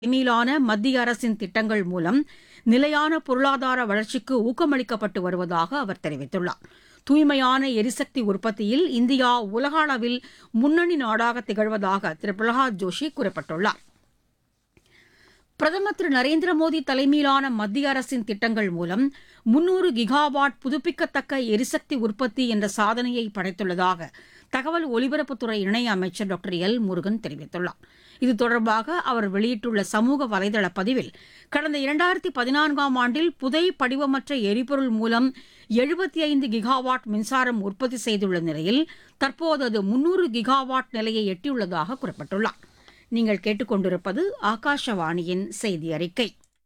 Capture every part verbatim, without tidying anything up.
தலைமையிலான மத்திய அரசின் திட்டங்கள் மூலம் நிலையான பொருளாதார வளர்ச்சிக்கு ஊக்கமளிக்கப்பட்டு வருவதாக அவர் தெரிவித்துள்ளார். தூய்மையான எரிசக்தி உற்பத்தியில் இந்தியா உலக அளவில் முன்னணி நாடாக திகழ்வதாக திரு பிரகலாத் ஜோஷி குறிப்பிட்டுள்ளார். பிரதமர் திரு நரேந்திர மோடி தலைமையிலான மத்திய அரசின் திட்டங்கள் மூலம் முன்னூறு கிகாவாட் புதுப்பிக்கத்தக்க எரிசக்தி உற்பத்தி என்ற சாதனையை படைத்துள்ளதாக தகவல் ஒலிபரப்புத்துறை இணையமைச்சர் டாக்டர் எல் முருகன் தெரிவித்துள்ளார். இது தொடர்பாக அவர் வெளியிட்டுள்ள சமூக வலைதள பதிவில், கடந்த இரண்டாயிரத்தி பதினான்காம் ஆண்டில் புதை படிவமற்ற எரிபொருள் மூலம் எழுபத்தி ஐந்து கிகாவாட் மின்சாரம் உற்பத்தி செய்துள்ள நிலையில் தற்போது அது முன்னூறு கிகாவாட் நிலையை எட்டியுள்ளதாக குறிப்பிட்டுள்ளார். நீங்கள் கேட்டுக்கொண்டிருப்பது ஆகாஷவாணியின் செய்தி அறிக்கை.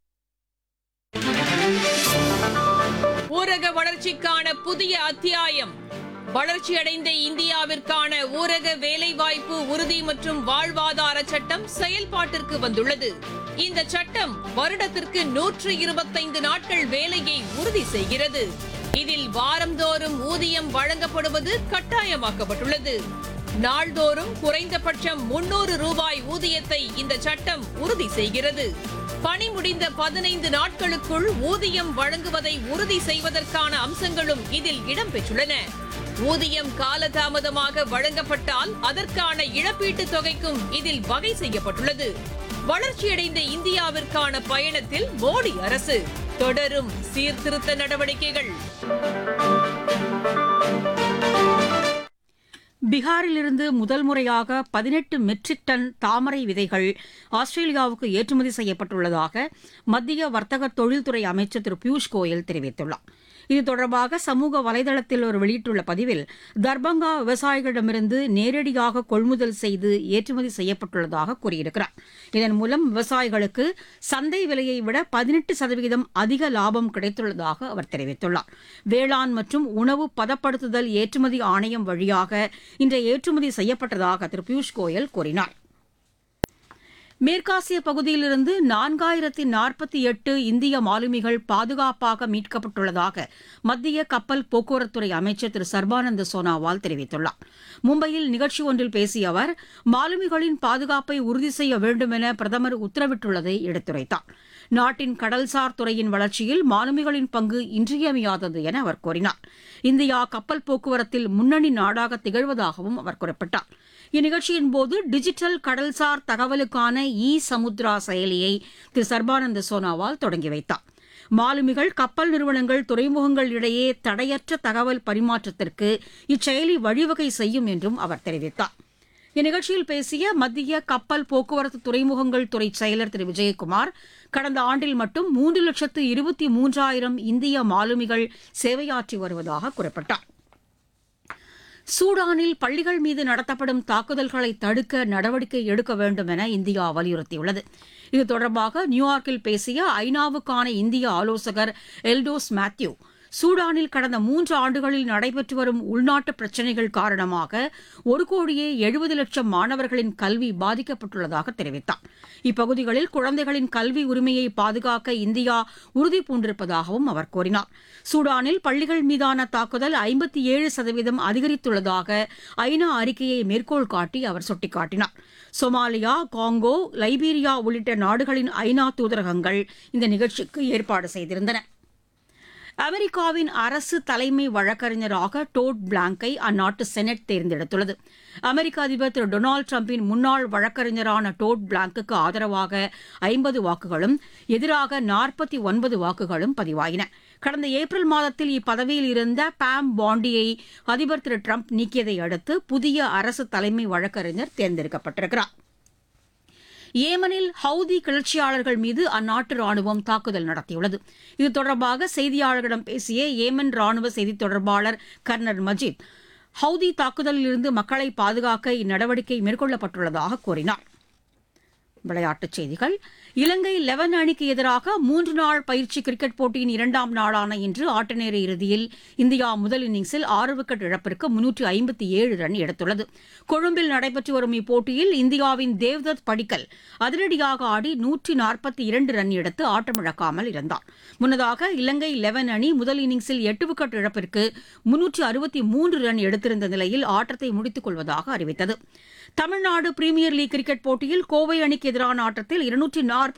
ஊரக வளர்ச்சிக்கான புதிய அத்தியாயம். வளர்ச்சியடைந்த இந்தியாவிற்கான ஊரக வேலைவாய்ப்பு உறுதி மற்றும் வாழ்வாதார சட்டம் செயல்பாட்டிற்கு வந்துள்ளது. இந்த சட்டம் வருடத்திற்கு நூற்று இருபத்தைந்து நாட்கள் வேலையை உறுதி செய்கிறது. இதில் வாரந்தோறும் ஊதியம் வழங்கப்படுவது கட்டாயமாக்கப்பட்டுள்ளது. நாள்தோறும் குறைந்தபட்சம் முன்னூறு ரூபாய் ஊதியத்தை இந்த சட்டம் உறுதி செய்கிறது. பணி முடிந்த பதினைந்து நாட்களுக்குள் ஊதியம் வழங்குவதை உறுதி செய்வதற்கான அம்சங்களும் இதில் இடம்பெற்றுள்ளன. ஊதியம் காலதாமதமாக வழங்கப்பட்டால் அதற்கான இழப்பீட்டுத் தொகைக்கும் இதில் வகை செய்யப்பட்டுள்ளது. வளர்ச்சியடைந்த இந்தியாவிற்கான பயணத்தில் மோடி அரசு தொடரும் சீர்திருத்த நடவடிக்கைகள். பீகாரிலிருந்து முதல் முறையாக பதினெட்டு மெட்ரிக் டன் தாமரை விதைகள் ஆஸ்திரேலியாவுக்கு ஏற்றுமதி செய்யப்பட்டுள்ளதாக மத்திய வர்த்தக தொழில்துறை அமைச்சர் திரு பியூஷ் கோயல் தெரிவித்துள்ளார். இது தொடர்பாக சமூக வலைதளத்தில் அவர் வெளியிட்டுள்ள பதிவில், தர்பங்கா விவசாயிகளிடமிருந்து நேரடியாக கொள்முதல் செய்து ஏற்றுமதி செய்யப்பட்டுள்ளதாக கூறியிருக்கிறார். இதன் மூலம் விவசாயிகளுக்கு சந்தை விலையை விட பதினெட்டு சதவீதம் அதிக லாபம் கிடைத்துள்ளதாக அவர் தெரிவித்துள்ளார். வேளாண் மற்றும் உணவு பதப்படுத்துதல் ஏற்றுமதி ஆணையம் வழியாக இன்றைய ஏற்றுமதி செய்யப்பட்டதாக திரு பியூஷ் கோயல் கூறினார். மேற்காசிய பகுதியிலிருந்து நான்காயிரத்தி நாற்பத்தி எட்டு இந்திய மாலுமிகள் பாதுகாப்பாக மீட்கப்பட்டுள்ளதாக மத்திய கப்பல் போக்குவரத்துறை அமைச்சர் திரு சர்பானந்த சோனாவால் தெரிவித்துள்ளார். மும்பையில் நிகழ்ச்சி ஒன்றில் பேசிய அவர், மாலுமிகளின் பாதுகாப்பை உறுதி செய்ய வேண்டும் என பிரதமர் உத்தரவிட்டுள்ளதை எடுத்துரைத்தார். நாட்டின் கடல்சார் துறையின் வளர்ச்சியில் மாலுமிகளின் பங்கு இன்றியமையாதது என அவர் கூறினார். இந்தியா கப்பல் போக்குவரத்தில் முன்னணி நாடாக திகழ்வதாகவும் அவர் குறிப்பிட்டார். இந்நிகழ்ச்சியின் போது டிஜிட்டல் கடல்சார் தகவலுக்கான இ சமுத்ரா செயலியை திரு சர்பானந்த சோனாவால் தொடங்கி வைத்தார். மாலுமிகள், கப்பல் நிறுவனங்கள், துறைமுகங்கள் இடையே தடையற்ற தகவல் பரிமாற்றத்திற்கு இச்செயலி வழிவகை செய்யும் என்றும் அவர் தெரிவித்தார். இந்நிகழ்ச்சியில் பேசிய மத்திய கப்பல் போக்குவரத்து துறைமுகங்கள் துறை செயலர் திரு விஜயகுமார், கடந்த ஆண்டில் மட்டும் மூன்று லட்சத்து இருபத்தி மூன்றாயிரம் இந்திய மாலுமிகள் சேவையாற்றி வருவதாக குறிப்பிட்டார். சூடானில் பள்ளிகள் மீது நடத்தப்படும் தாக்குதல்களை தடுக்க நடவடிக்கை எடுக்க வேண்டும் என இந்தியா வலியுறுத்தியுள்ளது. இது தொடர்பாக நியூயார்க்கில் பேசிய ஐநாவுக்கான இந்திய ஆலோசகர் எல்டோஸ் மேத்யூ, சூடானில் கடந்த மூன்று ஆண்டுகளில் நடைபெற்று வரும் உள்நாட்டு பிரச்சினைகள் காரணமாக ஒரு கோடியே எழுபது லட்சம் மாணவர்களின் கல்வி பாதிக்கப்பட்டுள்ளதாக தெரிவித்தார். இப்பகுதிகளில் குழந்தைகளின் கல்வி உரிமையை பாதுகாக்க இந்தியா உறுதி பூண்டிருப்பதாகவும் அவர் கூறினார். சூடானில் பள்ளிகள் மீதான தாக்குதல் ஐம்பத்தி ஏழு சதவீதம் அதிகரித்துள்ளதாக ஐநா அறிக்கையை மேற்கோள் காட்டி அவர் சுட்டிக்காட்டினார். சொமாலியா, காங்கோ, லைபீரியா உள்ளிட்ட நாடுகளின் ஐநா தூதரகங்கள் இந்த நிகழ்ச்சிக்கு ஏற்பாடு செய்திருந்தன. அமெரிக்காவின் அரசு தலைமை வழக்கறிஞராக டோட் பிளாங்கை அந்நாட்டு செனட் தேர்ந்தெடுத்துள்ளது. அமெரிக்க அதிபர் திரு டொனால்டு டிரம்பின் முன்னாள் வழக்கறிஞரான டோட் பிளாங்குக்கு ஆதரவாக ஐம்பது வாக்குகளும் எதிராக நாற்பத்தி ஒன்பது வாக்குகளும் பதிவாயின. கடந்த ஏப்ரல் மாதத்தில் இப்பதவியில் இருந்த பாம் பாண்டியை அதிபர் திரு டிரம்ப் நீக்கியதை அடுத்து புதிய அரசு தலைமை வழக்கறிஞர் தேர்ந்தெடுக்கப்பட்டிருக்கிறார். ஏமனில் ஹவுதி கிளர்ச்சியாளர்கள் மீது அந்நாட்டு ராணுவம் தாக்குதல் நடத்தியுள்ளது. இது தொடர்பாக செய்தியாளர்களிடம் பேசிய ஏமன் ராணுவ செய்தித் தொடர்பாளர் கர்னல் மஜித், ஹவுதி தாக்குதலிலிருந்து மக்களை பாதுகாக்க இந்நடவடிக்கை மேற்கொள்ளப்பட்டுள்ளதாக கூறினார். விளையாட்டுச் செய்திகள். இலங்கை லெவன் அணிக்கு எதிராக மூன்று நாள் பயிற்சி கிரிக்கெட் போட்டியின் இரண்டாம் நாளான இன்று ஆட்டநேர இறுதியில் இந்தியா முதல் இன்னிங்ஸில் ஆறு விக்கெட் இழப்பிற்கு முன்னூற்று ஐம்பத்தி ஏழு ரன் எடுத்துள்ளது. கொழும்பில் நடைபெற்று வரும் இப்போட்டியில் இந்தியாவின் தேவ்தத் படிக்கல் அதிரடியாக ஆடி நூற்றி நாற்பத்தி இரண்டு ரன் எடுத்து ஆட்டமிழக்காமல் இருந்தார். முன்னதாக இலங்கை லெவன் அணி முதல் இன்னிங்ஸில் எட்டு விக்கெட் இழப்பிற்கு முன்னூற்று அறுபத்தி மூன்று ரன் எடுத்திருந்த நிலையில் ஆட்டத்தை முடித்துக் கொள்வதாக அறிவித்தது. தமிழ்நாடு பிரீமியர் லீக் கிரிக்கெட் போட்டியில் கோவை அணிக்கு எதிரான ஆட்டத்தில் இருநூற்றி நாற்பது